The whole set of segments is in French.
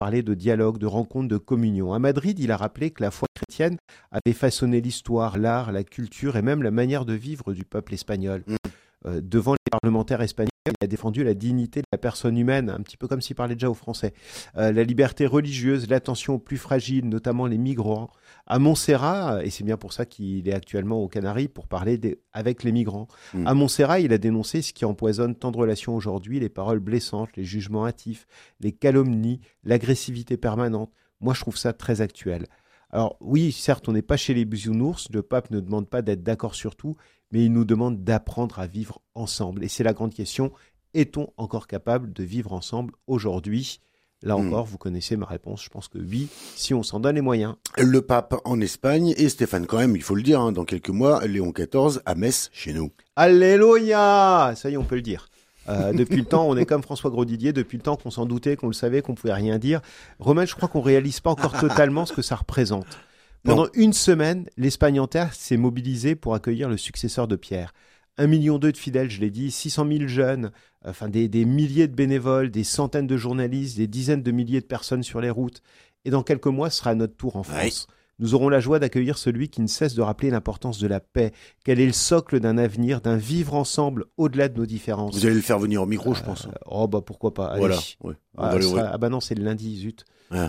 parlait de dialogue, de rencontre, de communion. À Madrid, il a rappelé que la foi chrétienne avait façonné l'histoire, l'art, la culture et même la manière de vivre du peuple espagnol. Devant les parlementaires espagnols, il a défendu la dignité de la personne humaine, un petit peu comme s'il parlait déjà aux Français. La liberté religieuse, l'attention aux plus fragiles, notamment les migrants. À Montserrat, et c'est bien pour ça qu'il est actuellement aux Canaries, pour parler avec les migrants. À Montserrat, il a dénoncé ce qui empoisonne tant de relations aujourd'hui, les paroles blessantes, les jugements hâtifs, les calomnies, l'agressivité permanente. Moi, je trouve ça très actuel. Alors oui, certes, on n'est pas chez les bisounours, le pape ne demande pas d'être d'accord sur tout, mais il nous demande d'apprendre à vivre ensemble. Et c'est la grande question, est-on encore capable de vivre ensemble aujourd'hui ? Là encore, vous connaissez ma réponse, je pense que oui, si on s'en donne les moyens. Le pape en Espagne et Stéphane quand même, il faut le dire, dans quelques mois, Léon XIV à Metz, chez nous. Alléluia ! Ça y est, on peut le dire. Depuis le temps, on est comme François Grosdidier, depuis le temps qu'on s'en doutait, qu'on le savait, qu'on pouvait rien dire. Romain, je crois qu'on réalise pas encore totalement ce que ça représente. Pendant une semaine, l'Espagne entière s'est mobilisée pour accueillir le successeur de Pierre. 1,2 million de fidèles, je l'ai dit, 600 000 jeunes, des milliers de bénévoles, des centaines de journalistes, des dizaines de milliers de personnes sur les routes. Et dans quelques mois, ce sera à notre tour en France. Oui. Nous aurons la joie d'accueillir celui qui ne cesse de rappeler l'importance de la paix, qu'elle est le socle d'un avenir, d'un vivre ensemble au-delà de nos différences. Vous allez le faire venir au micro, je pense. Pourquoi pas. Allez. Voilà. Ouais. Non, c'est le lundi, zut.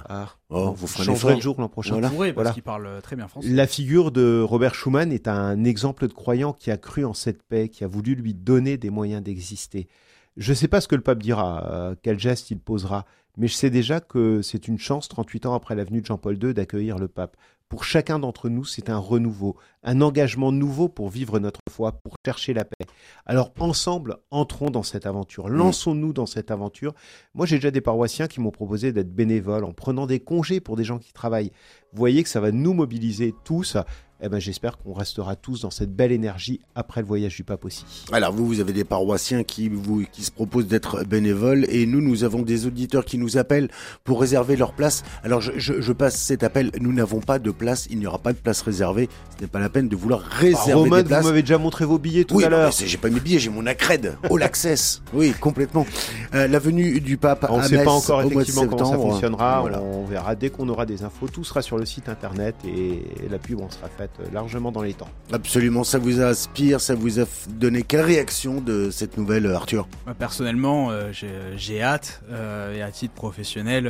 Vous ferez changerez le jour l'an prochain. Parce qu'il parle très bien français. La figure de Robert Schuman est un exemple de croyant qui a cru en cette paix, qui a voulu lui donner des moyens d'exister. Je ne sais pas ce que le pape dira, quel geste il posera, mais je sais déjà que c'est une chance, 38 ans après la venue de Jean-Paul II, d'accueillir le pape. Pour chacun d'entre nous, c'est un renouveau, un engagement nouveau pour vivre notre foi, pour chercher la paix. Alors ensemble, entrons dans cette aventure, lançons-nous dans cette aventure. Moi, j'ai déjà des paroissiens qui m'ont proposé d'être bénévoles en prenant des congés pour des gens qui travaillent. Vous voyez que ça va nous mobiliser tous. J'espère qu'on restera tous dans cette belle énergie après le voyage du pape aussi. Alors vous avez des paroissiens qui se proposent d'être bénévoles et nous avons des auditeurs qui nous appellent pour réserver leur place. Alors je passe cet appel, nous n'avons pas de place, il n'y aura pas de place réservée, ce n'est pas la peine de vouloir réserver Romain, des places. Vous m'avez déjà montré vos billets tout à l'heure. Oui, j'ai pas mes billets, j'ai mon accred, All Access. Oui, complètement. La venue du pape on à sait Metz pas encore au mois de effectivement septembre. Comment ça fonctionnera, voilà. On verra dès qu'on aura des infos, tout sera sur le site internet et la pub on sera faite largement dans les temps. Absolument, ça vous inspire, ça vous a donné quelle réaction de cette nouvelle, Arthur ? Personnellement, j'ai hâte, et à titre professionnel,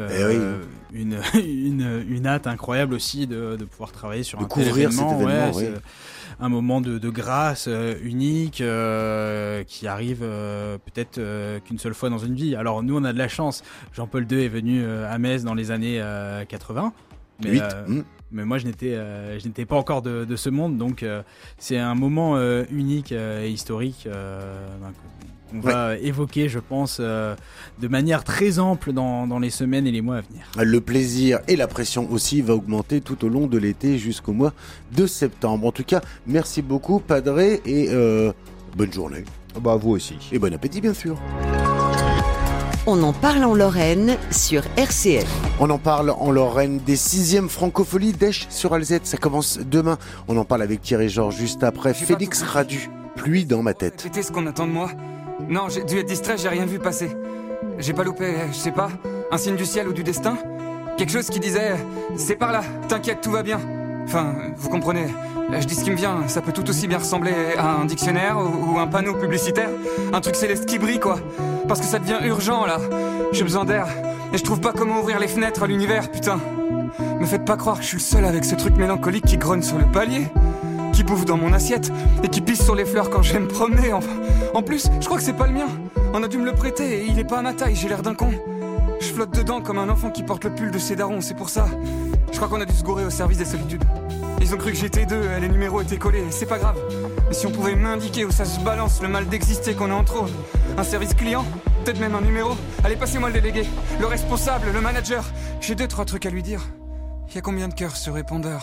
une hâte incroyable aussi de pouvoir travailler sur un tel événement. C'est un moment de grâce unique qui arrive peut-être qu'une seule fois dans une vie. Alors nous, on a de la chance. Jean-Paul II est venu à Metz dans les années 80. Mais moi, je n'étais pas encore de ce monde, donc c'est un moment unique et historique qu'on va évoquer, je pense, de manière très ample dans les semaines et les mois à venir. Le plaisir et la pression aussi va augmenter tout au long de l'été jusqu'au mois de septembre. En tout cas, merci beaucoup, Padre, et bonne journée. Vous aussi. Et bon appétit, bien sûr. On en parle en Lorraine sur RCF. On en parle en Lorraine des 6e Francopholies d'Esch sur Alzette. Ça commence demain. On en parle avec Thierry Georges juste après. Félix Radu, Pluie dans ma tête. C'était ce qu'on attend de moi. Non, j'ai dû être distrait, j'ai rien vu passer. J'ai pas loupé, je sais pas, un signe du ciel ou du destin ? Quelque chose qui disait « C'est par là, t'inquiète, tout va bien ». Enfin, vous comprenez, je dis ce qui me vient, ça peut tout aussi bien ressembler à un dictionnaire ou un panneau publicitaire. Un truc céleste qui brille, quoi. Parce que ça devient urgent, là. J'ai besoin d'air, et je trouve pas comment ouvrir les fenêtres à l'univers, putain. Me faites pas croire que je suis le seul avec ce truc mélancolique qui grogne sur le palier, qui bouffe dans mon assiette, et qui pisse sur les fleurs quand je vais me promener, enfin. En plus, je crois que c'est pas le mien. On a dû me le prêter, et il est pas à ma taille, j'ai l'air d'un con. Je flotte dedans comme un enfant qui porte le pull de ses darons, c'est pour ça. Je crois qu'on a dû se gourer au service des solitudes. Ils ont cru que j'étais deux, les numéros étaient collés, c'est pas grave. Mais si on pouvait m'indiquer où ça se balance, le mal d'exister qu'on a en trop. Un service client, peut-être même un numéro. Allez, passez-moi le délégué, le responsable, le manager. J'ai 2-3 trucs à lui dire. Y a combien de cœurs sur répondeur ?